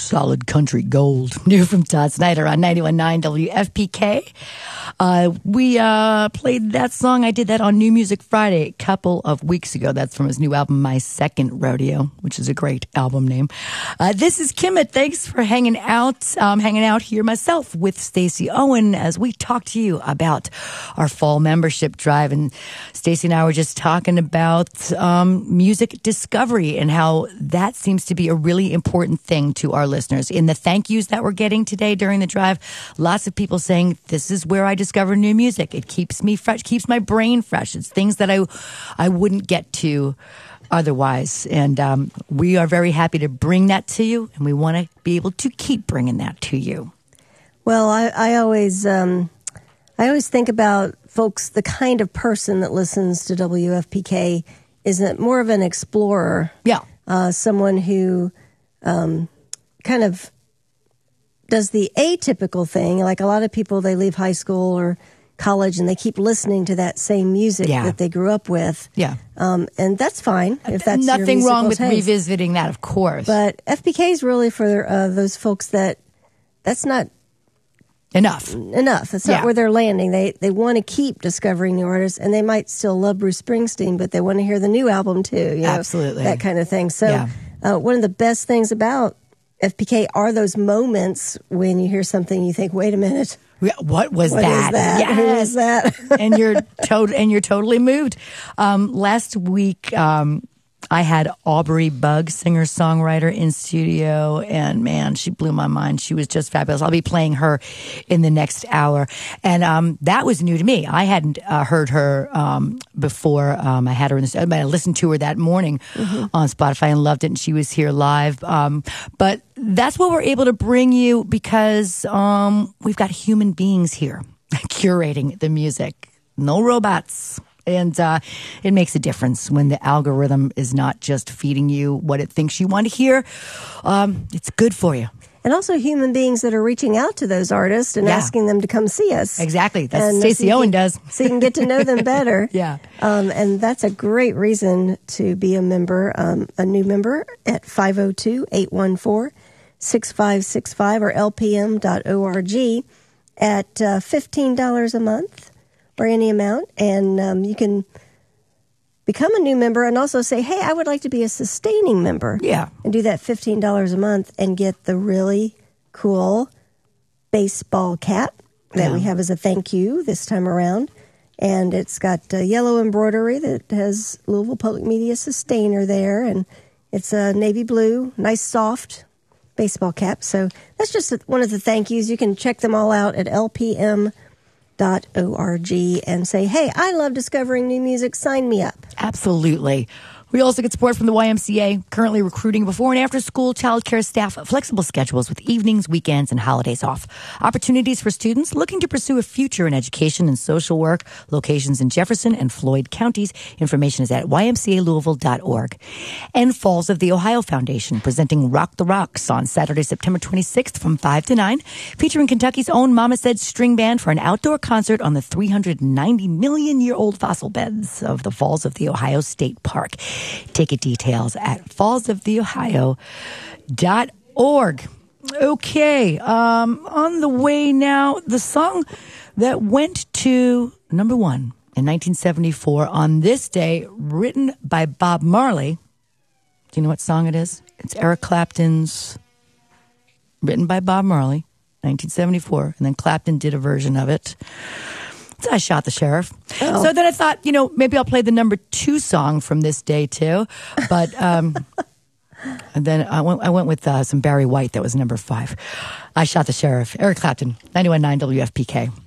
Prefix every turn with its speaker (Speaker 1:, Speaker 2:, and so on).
Speaker 1: solid country gold. New from Todd Snyder on 91.9 WFPK. We played that song. I did that on New Music Friday a couple of weeks ago. That's from his new album, My Second Rodeo, which is a great album name. This is Kimmit. Thanks for hanging out here myself with Stacey Owen as we talk to you about our fall membership drive. And Stacey and I were just talking about music discovery and how that seems to be a really important thing to our listeners. In the thank yous that we're getting today during the drive, lots of people saying, this is where I discover new music. It keeps me fresh, keeps my brain fresh. It's things that I wouldn't get to otherwise. And we are very happy to bring that to you, and we want to be able to keep bringing that to you.
Speaker 2: Well, I always think about folks, the kind of person that listens to WFPK is more of an explorer.
Speaker 1: Yeah.
Speaker 2: Someone who kind of does the atypical thing. Like a lot of people, they leave high school or college and they keep listening to that same music that they grew up with.
Speaker 1: Yeah.
Speaker 2: And that's fine if that's
Speaker 1: nothing
Speaker 2: your
Speaker 1: wrong with
Speaker 2: taste.
Speaker 1: revisiting that, of course.
Speaker 2: But FPK is really for those folks that's not
Speaker 1: enough.
Speaker 2: It's not where they're landing. They want to keep discovering new artists, and they might still love Bruce Springsteen, but they want to hear the new album too. You know,
Speaker 1: absolutely.
Speaker 2: That kind of thing. So one of the best things about FPK are those moments when you hear something you think, wait a minute.
Speaker 1: What was that?
Speaker 2: Yes. Who is that?
Speaker 1: and you're totally moved. Last week, I had Aubrey Bugg, singer-songwriter, in studio, and man, she blew my mind. She was just fabulous. I'll be playing her in the next hour. And that was new to me. I hadn't heard her before. I had her I listened to her that morning on Spotify and loved it, and she was here live. But that's what we're able to bring you because we've got human beings here curating the music. No robots. And it makes a difference when the algorithm is not just feeding you what it thinks you want to hear. It's good for you.
Speaker 2: And also human beings that are reaching out to those artists and asking them to come see us.
Speaker 1: Exactly. That's what Stacey Owen does.
Speaker 2: So you can get to know them better.
Speaker 1: Yeah.
Speaker 2: And that's a great reason to be a member, a new member at 502-814-6565 or lpm.org at $15 a month. Or any amount, and you can become a new member and also say, hey, I would like to be a sustaining member.
Speaker 1: Yeah.
Speaker 2: And do that $15 a month and get the really cool baseball cap that we have as a thank you this time around. And it's got yellow embroidery that has Louisville Public Media Sustainer there, and it's a navy blue, nice soft baseball cap. So that's just one of the thank yous. You can check them all out at lpm.org and say, hey, I love discovering new music. Sign me up.
Speaker 1: Absolutely. We also get support from the YMCA, currently recruiting before and after school childcare staff, flexible schedules with evenings, weekends, and holidays off. Opportunities for students looking to pursue a future in education and social work. Locations in Jefferson and Floyd counties. Information is at ymcalouisville.org. And Falls of the Ohio Foundation, presenting Rock the Rocks on Saturday, September 26th from 5 to 9, featuring Kentucky's own Mama Said String Band for an outdoor concert on the 390-million-year-old fossil beds of the Falls of the Ohio State Park. Ticket details at fallsoftheohio.org. Okay, on the way now, the song that went to number one in 1974 on this day, written by Bob Marley. Do you know what song it is? It's Eric Clapton's, written by Bob Marley, 1974, and then Clapton did a version of it. So I Shot the Sheriff. Oh. So then I thought, maybe I'll play the number 2 song from this day too. But and then I went with some Barry White that was number 5. I Shot the Sheriff. Eric Clapton, 91.9 WFPK.